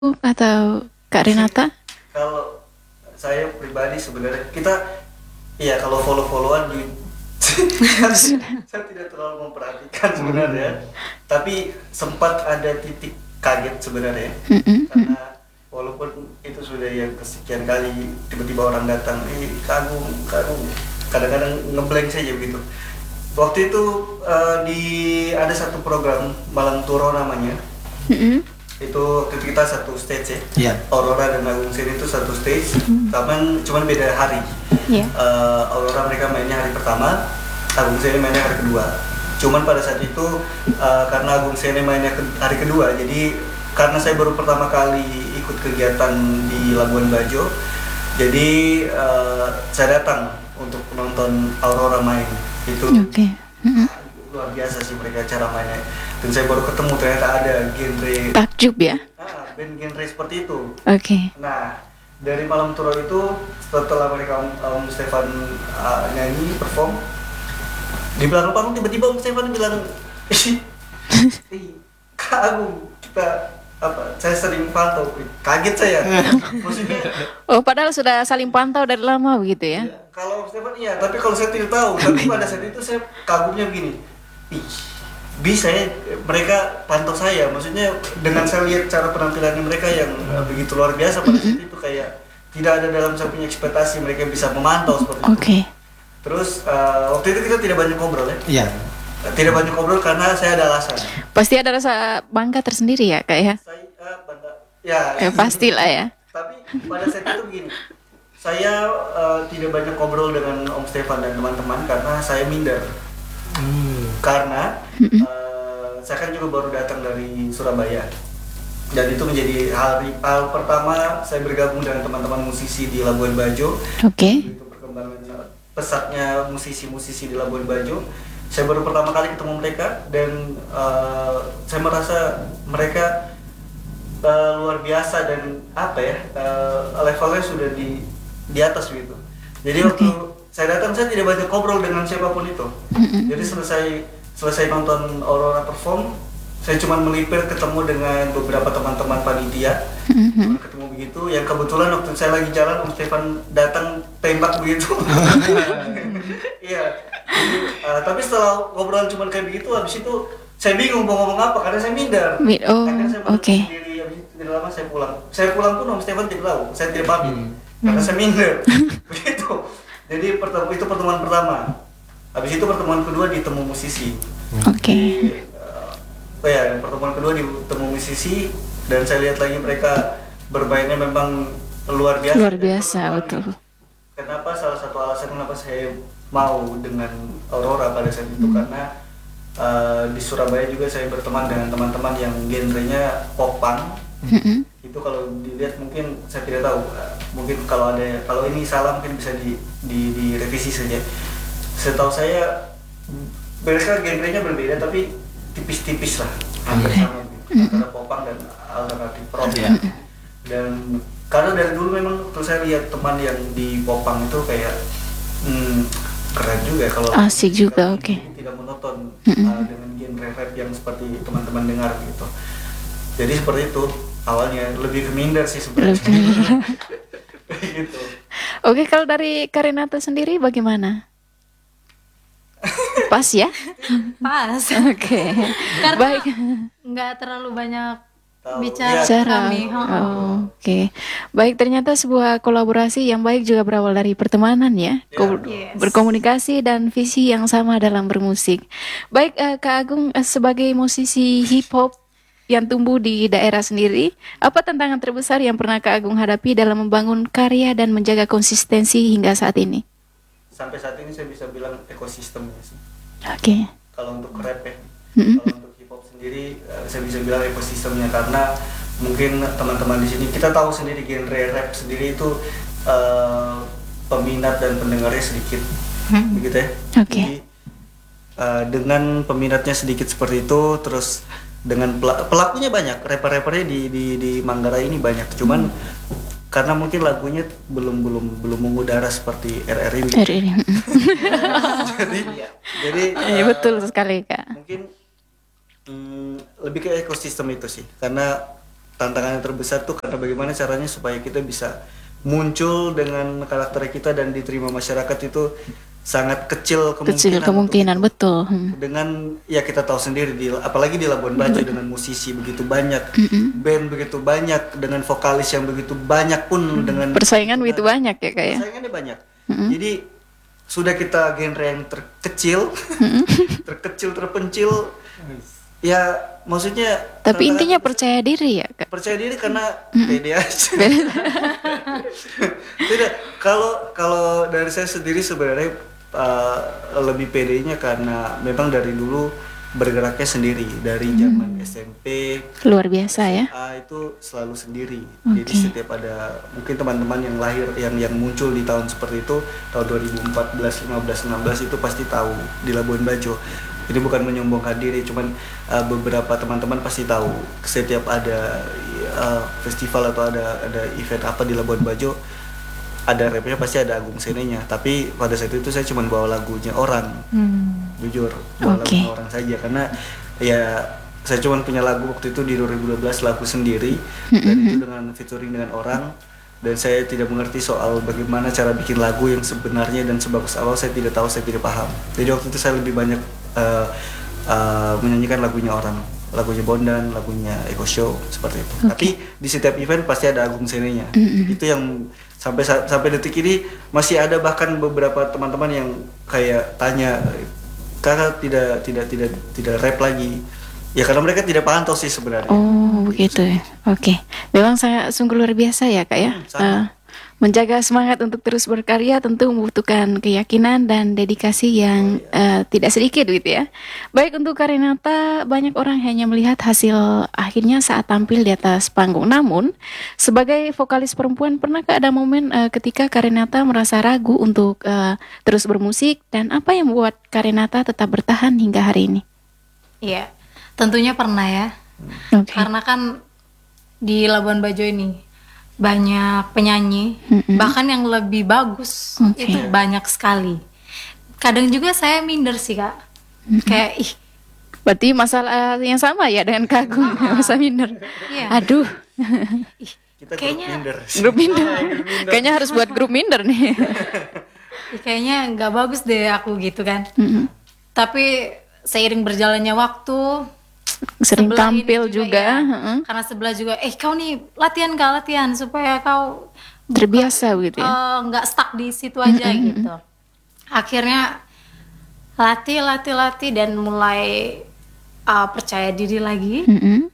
atau Kak Renata? Kalau saya pribadi sebenarnya iya kalau follow-followan di saya tidak terlalu memperhatikan sebenarnya, tapi sempat ada titik kaget sebenarnya, karena walaupun itu sudah yang kesekian kali tiba-tiba orang datang, kagum, kagum, kadang-kadang ngeblank saja begitu. Waktu itu ada satu program Malam Turo namanya. Itu waktu itu kita satu stage ya. Iya. Aurora dan Agung Seri itu satu stage, cuman beda hari. Iya. Aurora mereka mainnya hari pertama, Agung Seri mainnya hari kedua. Cuman pada saat itu karena Agung Seri mainnya hari kedua, jadi karena saya baru pertama kali ikut kegiatan di Labuan Bajo, jadi saya datang untuk menonton Aurora main. Itu luar biasa sih mereka cara mainnya, dan saya baru ketemu ternyata ada genre Takjub ya. band genre seperti itu. Nah, dari Malam Turo itu setelah mereka Om Stefan nyanyi perform di belakang panggung, tiba-tiba Om Stefan bilang, Kak Agung, saya sering pantau. Kaget saya. Maksudnya Padahal sudah saling pantau dari lama begitu ya. kalau Om Stefan iya, tapi kalau saya tidak tahu. Tapi pada saat itu saya kagumnya begini, bisa ya mereka pantau saya. Maksudnya dengan saya lihat cara penampilannya mereka yang begitu luar biasa pada saat itu, kayak tidak ada dalam saya punya ekspektasi mereka bisa memantau seperti itu. Terus waktu itu kita tidak banyak ngobrol ya. Iya. Tidak banyak ngobrol karena saya ada alasan. Pasti ada rasa bangga tersendiri ya Kak ya. Saya bangga. Pastilah ya. Tapi pada saat itu begini, saya tidak banyak ngobrol dengan Om Stefan dan teman-teman karena saya minder. Karena saya kan juga baru datang dari Surabaya, dan itu menjadi hal pertama saya bergabung dengan teman-teman musisi di Labuan Bajo. Itu perkembangan pesatnya musisi-musisi di Labuan Bajo. Saya baru pertama kali ketemu mereka, dan saya merasa mereka luar biasa, dan levelnya sudah di atas gitu. Jadi waktu saya datang, saya tidak banyak ngobrol dengan siapapun itu. Jadi selesai nonton Aurora perform, saya cuma melipir ketemu dengan beberapa teman-teman panitia. Ketemu begitu, yang kebetulan waktu saya lagi jalan Om Stefan datang tembak begitu. Iya. Tapi setelah ngobrolan cuma kayak begitu, habis itu saya bingung mau ngomong apa karena saya minder. Akhirnya saya sendiri, habis itu tidak lama saya pulang. Saya pulang pun Om Stefan tidak tahu, saya tidak pamit karena saya minder. Begitu. Jadi itu pertemuan pertama. Habis itu pertemuan kedua di Temu Musisi. Pertemuan kedua di Temu Musisi, dan saya lihat lagi mereka bermainnya memang luar biasa. Luar biasa, betul. Kenapa salah satu alasan kenapa saya mau dengan Aurora pada saat itu karena di Surabaya juga saya berteman dengan teman-teman yang genrenya pop punk. Itu kalau dilihat mungkin saya tidak tahu, mungkin kalau ini salah mungkin bisa direvisi saja. Setahu saya mereka genrenya berbeda tapi tipis-tipis lah, hampir sama antara pop punk dan alternatif rock. Dan karena dari dulu memang tuh saya lihat teman yang di pop punk itu kayak keren juga kalau asik juga. Tidak monoton dengan genre rap yang seperti teman-teman dengar gitu. Jadi seperti itu awalnya, lebih ke minder sih sebenarnya. Gitu. Kalau dari Kak Renata sendiri bagaimana? Pas ya? Pas. Karena Baik. nggak terlalu banyak Bicara kami. Baik, ternyata sebuah kolaborasi yang baik juga berawal dari pertemanan ya. Berkomunikasi dan visi yang sama dalam bermusik. Baik, Kak Agung sebagai musisi hip hop yang tumbuh di daerah sendiri, apa tantangan terbesar yang pernah Kak Agung hadapi dalam membangun karya dan menjaga konsistensi hingga saat ini? Sampai saat ini saya bisa bilang ekosistemnya sih. Kalau untuk rap ya, kalau untuk hip hop sendiri saya bisa bilang ekosistemnya, karena mungkin teman-teman di sini kita tahu sendiri genre rap sendiri itu peminat dan pendengarnya sedikit, begitu ya. Jadi dengan peminatnya sedikit seperti itu, terus dengan pelakunya banyak, rapper-rappernya di Manggarai ini banyak, cuman karena mungkin lagunya belum mengudara seperti RRI. jadi betul sekali Kak. Mungkin lebih ke ekosistem itu sih, karena tantangan yang terbesar tuh karena bagaimana caranya supaya kita bisa muncul dengan karakter kita dan diterima masyarakat itu sangat kecil kemungkinan betul. Dengan ya kita tahu sendiri apalagi di Labuan Bajo dengan musisi begitu banyak, band begitu banyak, dengan vokalis yang begitu banyak pun dengan persaingan begitu banyak ya kayak. Persaingannya banyak. Jadi sudah kita genre yang terkecil, terpencil. Ya maksudnya. Tapi intinya percaya diri ya Kak. Percaya diri karena pede aja. Tidak. Kalau dari saya sendiri sebenarnya lebih pedenya karena memang dari dulu bergeraknya sendiri dari zaman SMP. Luar biasa ya. Itu selalu sendiri. Jadi setiap ada mungkin teman-teman yang lahir yang muncul di tahun seperti itu tahun 2014, 15, 16 itu pasti tahu di Labuan Bajo. Ini bukan menyombongkan diri, cuman beberapa teman-teman pasti tahu setiap ada festival atau ada event apa di Labuan Bajo ada rapnya pasti ada Agung Senenya. Tapi pada saat itu saya cuma bawa lagunya orang, jujur bawa lagunya orang saja karena ya saya cuma punya lagu waktu itu di 2012 lagu sendiri dan itu dengan featuring dengan orang. Dan saya tidak mengerti soal bagaimana cara bikin lagu yang sebenarnya dan sebagus awal saya tidak tahu, saya tidak paham. Jadi waktu itu saya lebih banyak menyanyikan lagunya orang, lagunya Bondan, lagunya Eko Show seperti itu. Tapi di setiap event pasti ada Agung Senenya. Itu yang sampai detik ini masih ada bahkan beberapa teman-teman yang kayak tanya, kakak tidak rap lagi. Ya karena mereka tidak pantau sih sebenarnya. Oh begitu ya. Oke. Memang saya sungguh luar biasa ya Kak ya. Menjaga semangat untuk terus berkarya tentu membutuhkan keyakinan dan dedikasi yang tidak sedikit gitu ya. Baik untuk Karenata, banyak orang hanya melihat hasil akhirnya saat tampil di atas panggung. Namun sebagai vokalis perempuan, pernahkah ada momen ketika Karenata merasa ragu untuk terus bermusik, dan apa yang membuat Karenata tetap bertahan hingga hari ini? Iya, tentunya pernah ya. Karena kan di Labuan Bajo ini banyak penyanyi, bahkan yang lebih bagus itu banyak sekali. Kadang juga saya minder sih Kak, kayak berarti masalah yang sama ya dengan Kak Agung, masa minder. Aduh, kita kayaknya grup minder. Kayaknya harus buat grup minder nih. Kayaknya nggak bagus deh aku gitu kan. Tapi seiring berjalannya waktu, sering tampil juga ya, karena sebelah juga kau nih latihan supaya kau terbiasa gitu ya, nggak stuck di situ aja gitu. Akhirnya latih dan mulai percaya diri lagi,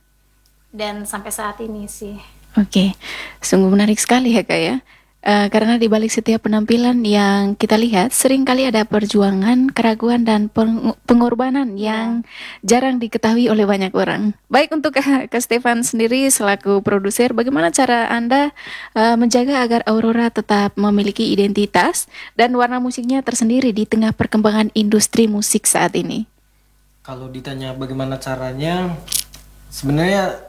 dan sampai saat ini sih. Oke, sungguh menarik sekali ya Kak ya. Karena di balik setiap penampilan yang kita lihat, sering kali ada perjuangan, keraguan, dan pengorbanan yang jarang diketahui oleh banyak orang. Baik, untuk Kak Stefan sendiri selaku produser, bagaimana cara Anda menjaga agar Aurora tetap memiliki identitas dan warna musiknya tersendiri di tengah perkembangan industri musik saat ini? Kalau ditanya bagaimana caranya, sebenarnya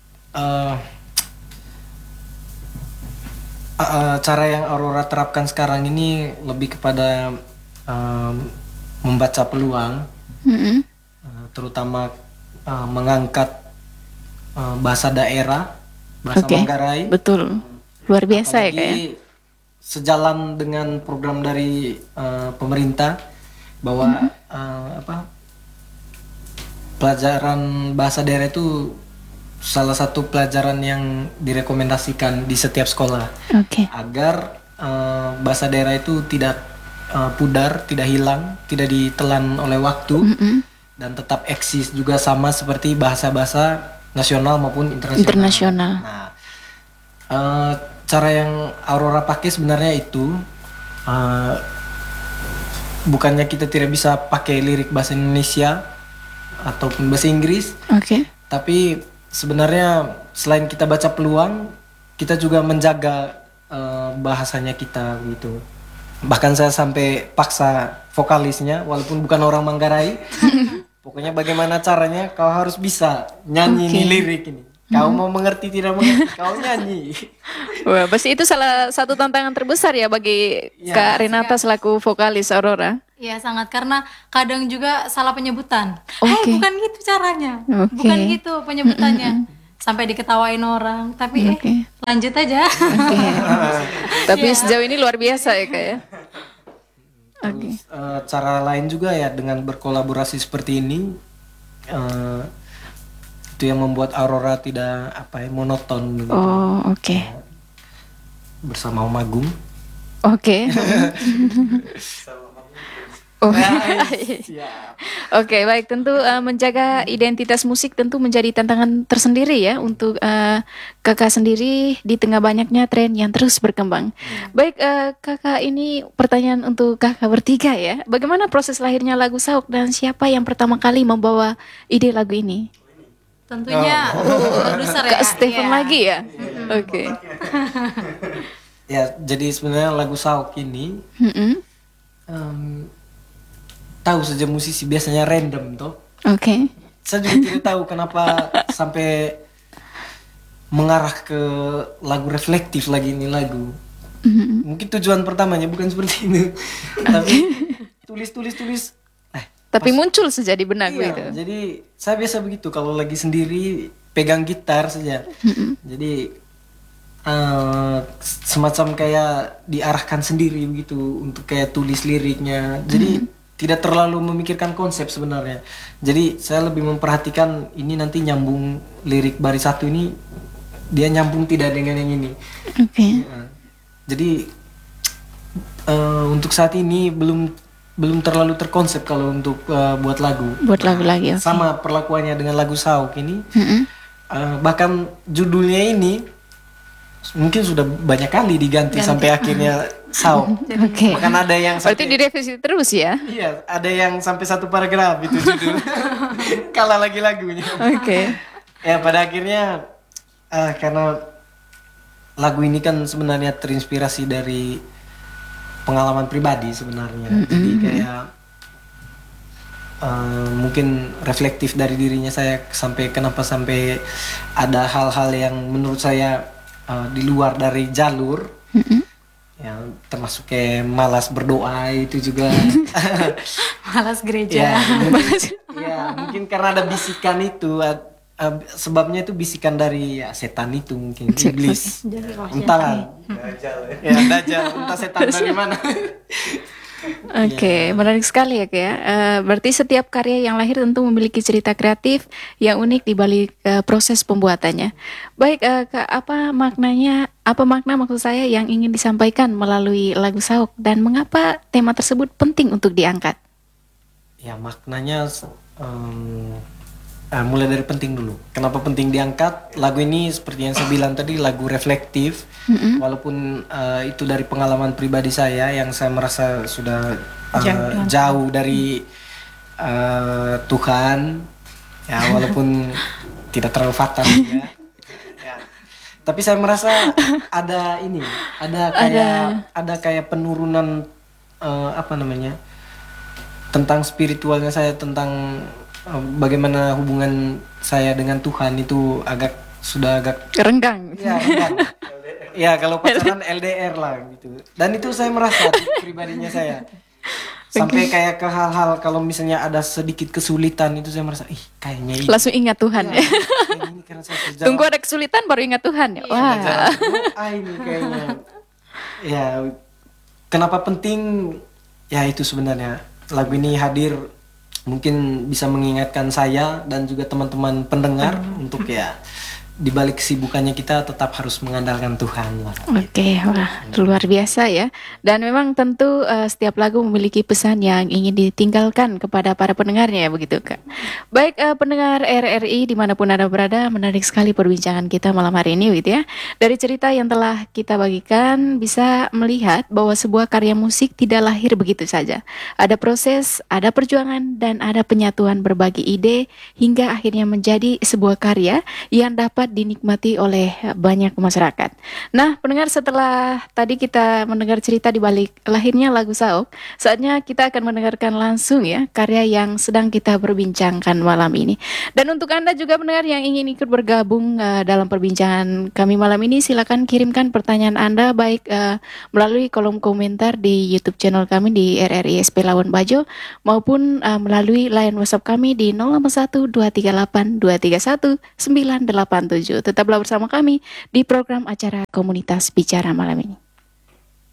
cara yang Aurora terapkan sekarang ini lebih kepada membaca peluang, terutama mengangkat bahasa daerah, bahasa Manggarai. Betul, luar biasa. Apalagi ya kayak. Sejalan dengan program dari pemerintah bahwa pelajaran bahasa daerah itu salah satu pelajaran yang direkomendasikan di setiap sekolah, agar bahasa daerah itu tidak pudar, tidak hilang, tidak ditelan oleh waktu, dan tetap eksis juga sama seperti bahasa-bahasa nasional maupun internasional. Nah, cara yang Aurora pakai sebenarnya itu bukannya kita tidak bisa pakai lirik bahasa Indonesia ataupun bahasa Inggris, tapi sebenarnya selain kita baca peluang, kita juga menjaga bahasanya kita gitu. Bahkan saya sampai paksa vokalisnya, walaupun bukan orang Manggarai, pokoknya bagaimana caranya kau harus bisa nyanyi nih lirik ini. Kau mau mengerti tidak mengerti, kau nyanyi. Wah, pasti itu salah satu tantangan terbesar ya bagi Kak Renata selaku vokalis Aurora. Iya sangat, karena kadang juga salah penyebutan. Bukan gitu caranya, bukan gitu penyebutannya. sampai diketawain orang. Tapi lanjut aja. Tapi sejauh ini luar biasa ya Kak ya. Cara lain juga ya dengan berkolaborasi seperti ini, itu yang membuat Aurora tidak monoton gitu. Bersama Om Agung. Oke, baik. Tentu menjaga identitas musik tentu menjadi tantangan tersendiri ya untuk kakak sendiri di tengah banyaknya tren yang terus berkembang. Baik, kakak, ini pertanyaan untuk kakak bertiga ya. Bagaimana proses lahirnya lagu Sauk dan siapa yang pertama kali membawa ide lagu ini? Tentunya produser ya. Kak Stephen lagi ya. Ya, jadi sebenarnya lagu Sauk ini tahu saja musisi biasanya random toh. Saya juga tidak tahu kenapa sampai mengarah ke lagu reflektif lagi ini lagu. Mungkin tujuan pertamanya bukan seperti itu. Tapi tulis. Tapi muncul saja di benak gitu. Jadi saya biasa begitu kalau lagi sendiri pegang gitar saja. Jadi semacam kayak diarahkan sendiri begitu untuk kayak tulis liriknya. Jadi tidak terlalu memikirkan konsep sebenarnya. Jadi saya lebih memperhatikan ini nanti nyambung lirik baris satu ini dia nyambung tidak dengan yang ini. Jadi untuk saat ini belum terlalu terkonsep kalau untuk buat lagu. Buat lagu lagi. Sama perlakuannya dengan lagu Sauk ini. Bahkan judulnya ini mungkin sudah banyak kali diganti sampai akhirnya Sauk. Bahkan ada yang berarti direvisi terus ya? Iya, ada yang sampai 1 paragraf itu judul. Kalah lagi lagunya. Ya pada akhirnya karena lagu ini kan sebenarnya terinspirasi dari pengalaman pribadi sebenarnya. Jadi kayak mungkin reflektif dari dirinya saya kenapa sampai ada hal-hal yang menurut saya di luar dari jalur, yang termasuk kayak malas berdoa itu juga. Malas gereja. Mungkin karena ada bisikan itu, sebabnya itu bisikan dari setan itu mungkin iblis. Entahlah. Dajjal, entah setan dari mana. Menarik sekali ya Kak ya. Berarti setiap karya yang lahir tentu memiliki cerita kreatif yang unik di balik proses pembuatannya. Baik, Kak, apa makna maksud saya yang ingin disampaikan melalui lagu Sauk dan mengapa tema tersebut penting untuk diangkat? Ya, maknanya mulai dari penting dulu. Kenapa penting diangkat? Lagu ini seperti yang saya bilang tadi, lagu reflektif. Walaupun itu dari pengalaman pribadi saya yang saya merasa sudah jauh dari Tuhan. Ya, walaupun tidak terlalu fatal ya. Tapi saya merasa ada kayak penurunan tentang spiritualnya saya, tentang bagaimana hubungan saya dengan Tuhan itu sudah agak renggang. Ya, renggang. Ya, kalau pacaran LDR lah gitu. Dan itu saya merasa pribadinya saya. Sampai kayak ke hal-hal kalau misalnya ada sedikit kesulitan itu saya merasa kayaknya ini. Langsung ingat Tuhan ya. Tunggu ada kesulitan baru ingat Tuhan ya. Wah. Ini kayaknya. Ya, kenapa penting? Ya itu sebenarnya lagu ini hadir mungkin bisa mengingatkan saya dan juga teman-teman pendengar untuk ya di balik kesibukannya kita tetap harus mengandalkan Tuhan. Wah, luar biasa ya. Dan memang tentu setiap lagu memiliki pesan yang ingin ditinggalkan kepada para pendengarnya ya, begitu Kak. Baik, pendengar RRI dimanapun Anda berada, menarik sekali perbincangan kita malam hari ini gitu ya. Dari cerita yang telah kita bagikan bisa melihat bahwa sebuah karya musik tidak lahir begitu saja. Ada proses, ada perjuangan, dan ada penyatuan berbagi ide hingga akhirnya menjadi sebuah karya yang dapat dinikmati oleh banyak masyarakat. Nah, pendengar, setelah tadi kita mendengar cerita di balik lahirnya lagu Sauk, saatnya kita akan mendengarkan langsung ya karya yang sedang kita perbincangkan malam ini. Dan untuk Anda juga pendengar yang ingin ikut bergabung dalam perbincangan kami malam ini, silakan kirimkan pertanyaan Anda baik melalui kolom komentar di YouTube channel kami di RRI SP Labuan Bajo maupun melalui line WhatsApp kami di 081 238 231 987. Tetaplah bersama kami di program acara Komunitas Bicara malam ini.